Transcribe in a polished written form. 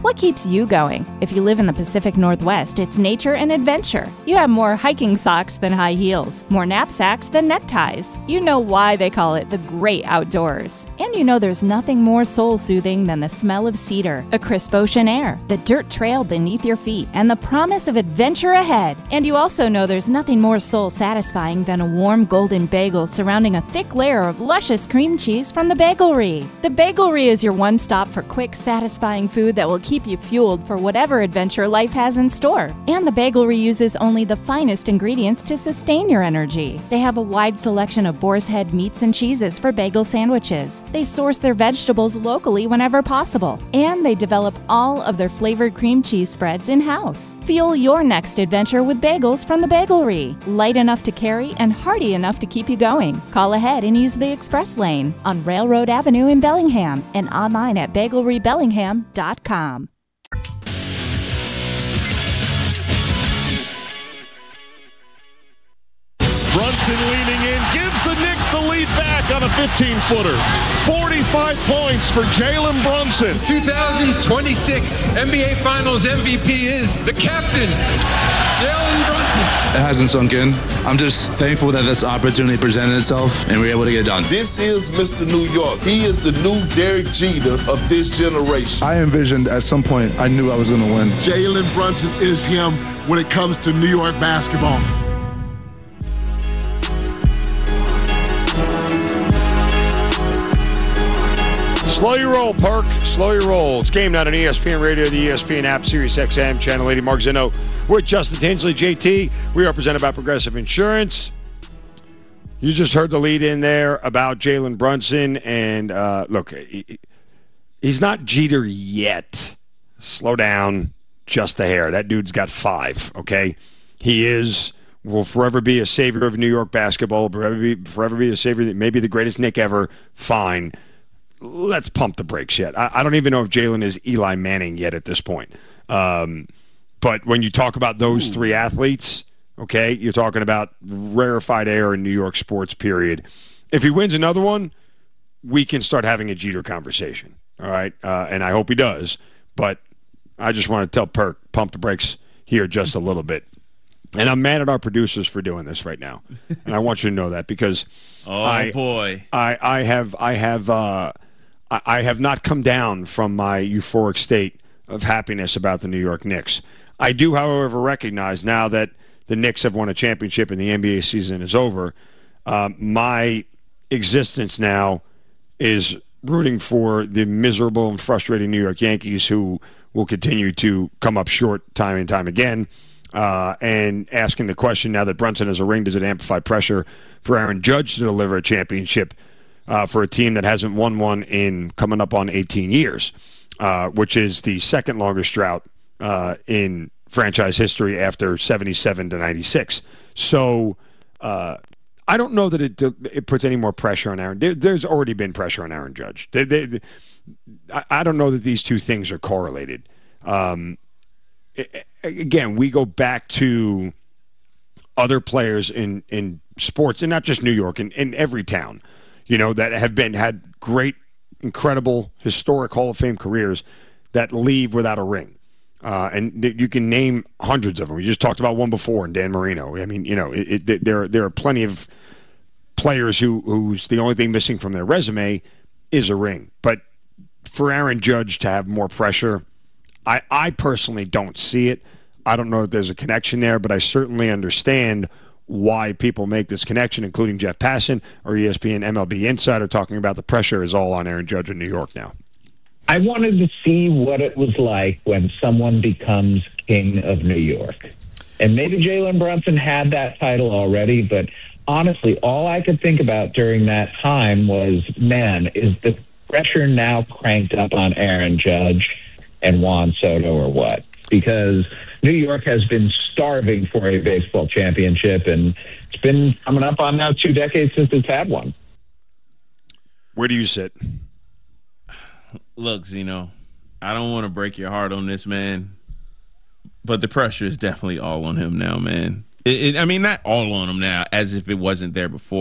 What keeps you going? If you live in the Pacific Northwest, it's nature and adventure. You have more hiking socks than high heels, more knapsacks than neckties. You know why they call it the great outdoors. And you know there's nothing more soul-soothing than the smell of cedar, a crisp ocean air, the dirt trail beneath your feet, and the promise of adventure ahead. And you also know there's nothing more soul-satisfying than a warm golden bagel surrounding a thick layer of luscious cream cheese from the Bagelry. The Bagelry is your one-stop for quick, satisfying food that will keep you fueled for whatever adventure life has in store. And the Bagelry uses only the finest ingredients to sustain your energy. They have a wide selection of boar's head meats and cheeses for bagel sandwiches. They source their vegetables locally whenever possible. And they develop all of their flavored cream cheese spreads in-house. Fuel your next adventure with bagels from the Bagelry. Light enough to carry and hearty enough to keep you going. Call ahead and use the express lane on Railroad Avenue in Bellingham and online at bagelrybellingham.com. Brunson leaning in, gives the Knicks the lead back on a 15-footer. 45 points for Jalen Brunson. 2026 NBA Finals MVP is the captain, Jalen Brunson. It hasn't sunk in. I'm just thankful that this opportunity presented itself and we were able to get it done. This is Mr. New York. He is the new Derek Jeter of this generation. I envisioned at some point I knew I was going to win. Jalen Brunson is him when it comes to New York basketball. Slow your roll, Perk. Slow your roll. It's Game Night on ESPN Radio, the ESPN app, Sirius XM, Channel 80. Mark Zinno with Justin Tinsley, JT. We are presented by Progressive Insurance. You just heard the lead in there about Jalen Brunson. And, look, he's not Jeter yet. Slow down just a hair. That dude's got 5, okay? He will forever be a savior of New York basketball, forever be a savior that may be the greatest Knick ever. Fine. Let's pump the brakes yet. I don't even know if Jalen is Eli Manning yet at this point. But when you talk about those 3 athletes, okay, you're talking about rarefied air in New York sports, period. If he wins another one, we can start having a Jeter conversation, all right? And I hope he does. But I just want to tell Perk, pump the brakes here just a little bit. And I'm mad at our producers for doing this right now. And I want you to know that because I have not come down from my euphoric state of happiness about the New York Knicks. I do, however, recognize now that the Knicks have won a championship and the NBA season is over, my existence now is rooting for the miserable and frustrating New York Yankees who will continue to come up short time and time again. And asking the question now that Brunson has a ring, does it amplify pressure for Aaron Judge to deliver a championship for a team that hasn't won one in coming up on 18 years, which is the second longest drought in franchise history after 77 to 96. So I don't know that it puts any more pressure on Aaron. There's already been pressure on Aaron Judge. I don't know that these two things are correlated. Again, we go back to other players in sports, and not just New York, in every town, that have had great, incredible, historic Hall of Fame careers that leave without a ring. And you can name hundreds of them. We just talked about one before in Dan Marino. I mean, there are plenty of players who's the only thing missing from their resume is a ring. But for Aaron Judge to have more pressure, I personally don't see it. I don't know if there's a connection there, but I certainly understand why people make this connection, including Jeff Passan or ESPN MLB Insider talking about the pressure is all on Aaron Judge in New York now. I wanted to see what it was like when someone becomes king of New York. And maybe Jalen Brunson had that title already, but honestly, all I could think about during that time was, man, is the pressure now cranked up on Aaron Judge and Juan Soto or what? Because New York has been starving for a baseball championship, and it's been coming up on now 2 decades since it's had one. Where do you sit? Look, Zeno, I don't want to break your heart on this, man, but the pressure is definitely all on him now, man. I mean, not all on him now, as if it wasn't there before.